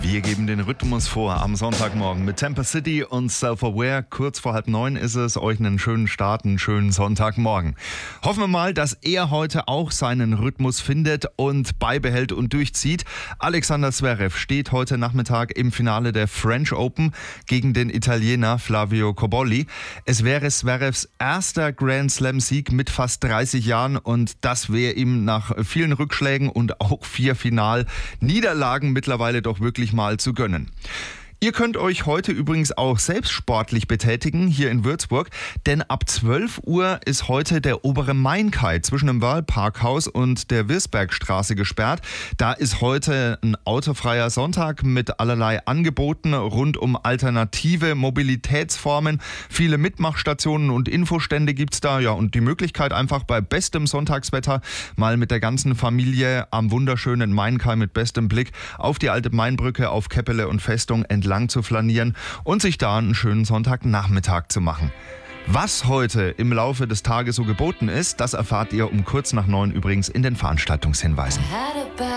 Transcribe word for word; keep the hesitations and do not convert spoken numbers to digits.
Wir geben den Rhythmus vor am Sonntagmorgen mit Tampa City und Self-Aware. Kurz vor halb neun ist es. Euch einen schönen Start, einen schönen Sonntagmorgen. Hoffen wir mal, dass er heute auch seinen Rhythmus findet und beibehält und durchzieht. Alexander Zverev steht heute Nachmittag im Finale der French Open gegen den Italiener Flavio Cobolli. Es wäre Zverevs erster Grand Slam-Sieg mit fast dreißig Jahren und das wäre ihm nach vielen Rückschlägen und auch vier Final-Niederlagen mittlerweile doch wirklich mal zu gönnen. Ihr könnt euch heute übrigens auch selbst sportlich betätigen hier in Würzburg, denn ab zwölf Uhr ist heute der obere Main-Kai zwischen dem Wörl-Parkhaus und der Wirsbergstraße gesperrt. Da ist heute ein autofreier Sonntag mit allerlei Angeboten rund um alternative Mobilitätsformen. Viele Mitmachstationen und Infostände gibt's da, ja, und die Möglichkeit einfach bei bestem Sonntagswetter mal mit der ganzen Familie am wunderschönen Main-Kai mit bestem Blick auf die alte Mainbrücke, auf Keppele und Festung entlang lang zu flanieren und sich da einen schönen Sonntagnachmittag zu machen. Was heute im Laufe des Tages so geboten ist, das erfahrt ihr um kurz nach neun übrigens in den Veranstaltungshinweisen.